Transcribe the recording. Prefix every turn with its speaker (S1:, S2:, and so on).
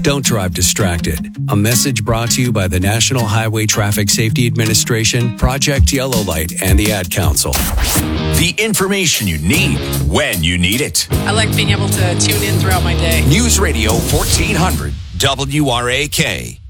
S1: Don't drive distracted. A message brought to you by the National Highway Traffic Safety Administration, Project Yellow Light, and the Ad Council.
S2: The information you need when you need it.
S3: I like being able to tune in throughout my day.
S2: News Radio 1400 WRAK.